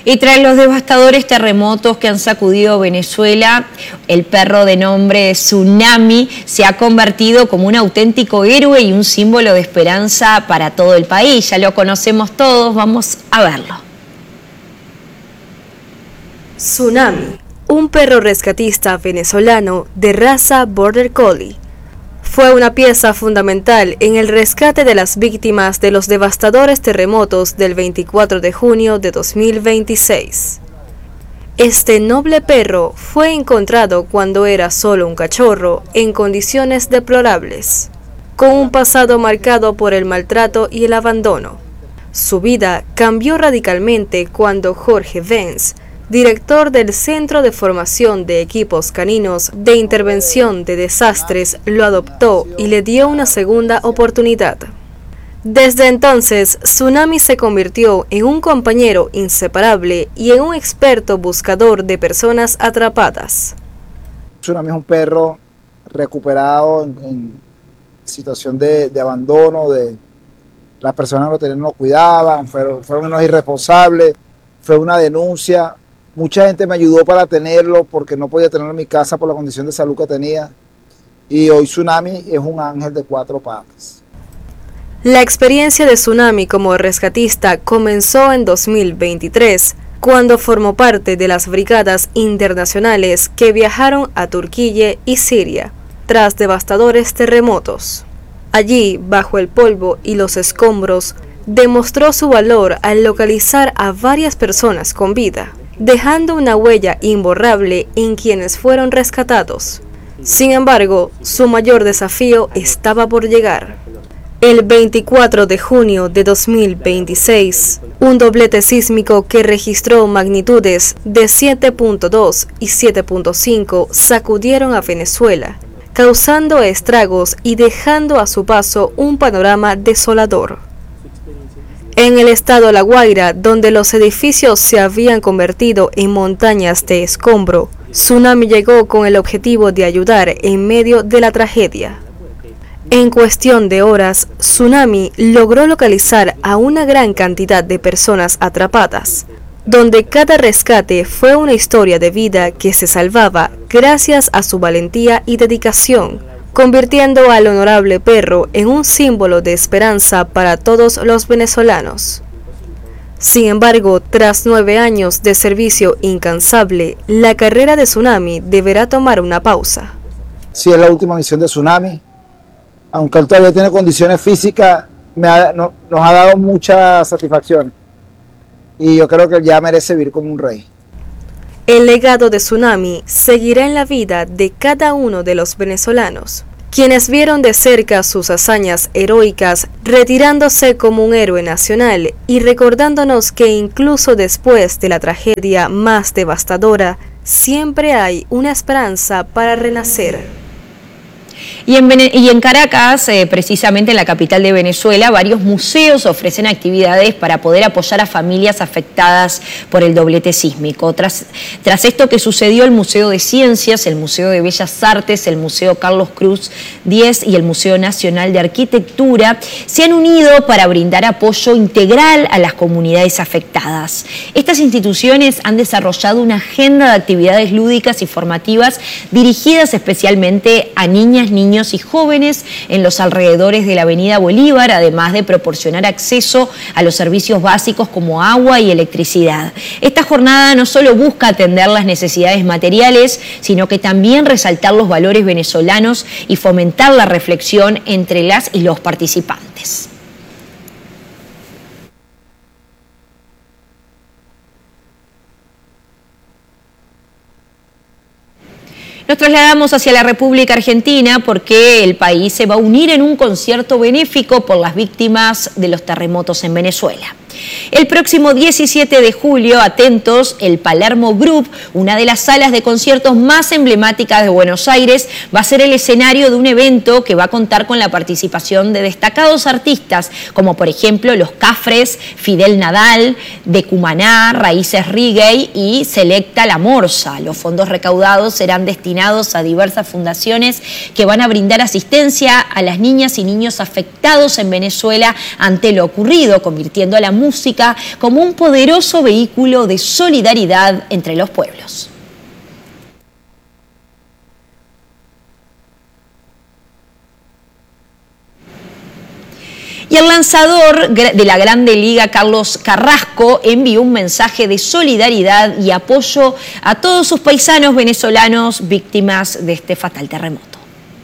Y tras los devastadores terremotos que han sacudido Venezuela, el perro de nombre Tsunami se ha convertido como un auténtico héroe y un símbolo de esperanza para todo el país. Ya lo conocemos todos, vamos a verlo. Tsunami, un perro rescatista venezolano de raza Border Collie, fue una pieza fundamental en el rescate de las víctimas de los devastadores terremotos del 24 de junio de 2026. Este noble perro fue encontrado cuando era solo un cachorro en condiciones deplorables, con un pasado marcado por el maltrato y el abandono. Su vida cambió radicalmente cuando Jorge Vence, director del Centro de Formación de Equipos Caninos de Intervención de Desastres, lo adoptó y le dio una segunda oportunidad. Desde entonces, Tsunami se convirtió en un compañero inseparable y en un experto buscador de personas atrapadas. Tsunami es un perro recuperado en situación de abandono, de las personas que no lo cuidaban, fueron unos irresponsables, fue una denuncia. Mucha gente me ayudó para tenerlo porque no podía tenerlo en mi casa por la condición de salud que tenía. Y hoy Tsunami es un ángel de 4 patas. La experiencia de Tsunami como rescatista comenzó en 2023, cuando formó parte de las brigadas internacionales que viajaron a Turquía y Siria, tras devastadores terremotos. Allí, bajo el polvo y los escombros, demostró su valor al localizar a varias personas con vida, dejando una huella imborrable en quienes fueron rescatados. Sin embargo, su mayor desafío estaba por llegar. El 24 de junio de 2026, un doblete sísmico que registró magnitudes de 7.2 y 7.5 sacudieron a Venezuela, causando estragos y dejando a su paso un panorama desolador. En el estado La Guaira, donde los edificios se habían convertido en montañas de escombro, Tsunami llegó con el objetivo de ayudar en medio de la tragedia. En cuestión de horas, Tsunami logró localizar a una gran cantidad de personas atrapadas, donde cada rescate fue una historia de vida que se salvaba gracias a su valentía y dedicación, convirtiendo al honorable perro en un símbolo de esperanza para todos los venezolanos. Sin embargo, tras 9 años de servicio incansable, la carrera de Tsunami deberá tomar una pausa. Sí, es la última misión de Tsunami. Aunque él todavía tiene condiciones físicas, nos ha dado mucha satisfacción. Y yo creo que él ya merece vivir como un rey. El legado de Tsunami seguirá en la vida de cada uno de los venezolanos, quienes vieron de cerca sus hazañas heroicas, retirándose como un héroe nacional y recordándonos que incluso después de la tragedia más devastadora, siempre hay una esperanza para renacer. Y en Caracas, precisamente en la capital de Venezuela, varios museos ofrecen actividades para poder apoyar a familias afectadas por el doblete sísmico. Tras esto que sucedió, el Museo de Ciencias, el Museo de Bellas Artes, el Museo Carlos Cruz X y el Museo Nacional de Arquitectura se han unido para brindar apoyo integral a las comunidades afectadas. Estas instituciones han desarrollado una agenda de actividades lúdicas y formativas dirigidas especialmente a niñas, niños y jóvenes en los alrededores de la Avenida Bolívar, además de proporcionar acceso a los servicios básicos como agua y electricidad. Esta jornada no solo busca atender las necesidades materiales, sino que también resaltar los valores venezolanos y fomentar la reflexión entre las y los participantes. Nos trasladamos hacia la República Argentina porque el país se va a unir en un concierto benéfico por las víctimas de los terremotos en Venezuela. El próximo 17 de julio, atentos, el Palermo Group, una de las salas de conciertos más emblemáticas de Buenos Aires, va a ser el escenario de un evento que va a contar con la participación de destacados artistas, como por ejemplo Los Cafres, Fidel Nadal, de Cumaná, Raíces Reggae y Selecta La Morsa. Los fondos recaudados serán destinados a diversas fundaciones que van a brindar asistencia a las niñas y niños afectados en Venezuela ante lo ocurrido, convirtiendo a la música música como un poderoso vehículo de solidaridad entre los pueblos. Y el lanzador de la Grande Liga, Carlos Carrasco, envió un mensaje de solidaridad y apoyo a todos sus paisanos venezolanos víctimas de este fatal terremoto.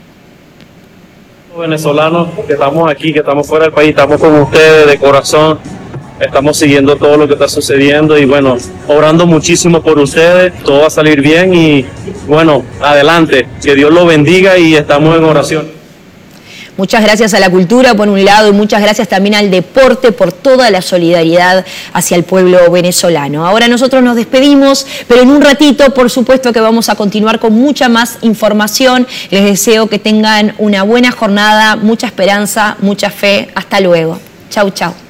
Venezolanos que estamos aquí, que estamos fuera del país, estamos con ustedes de corazón, estamos siguiendo todo lo que está sucediendo y bueno, orando muchísimo por ustedes, todo va a salir bien y bueno, adelante, que Dios los bendiga y estamos en oración. Muchas gracias a la cultura por un lado y muchas gracias también al deporte por toda la solidaridad hacia el pueblo venezolano. Ahora nosotros nos despedimos, pero en un ratito por supuesto que vamos a continuar con mucha más información. Les deseo que tengan una buena jornada, mucha esperanza, mucha fe. Hasta luego. Chau, chau.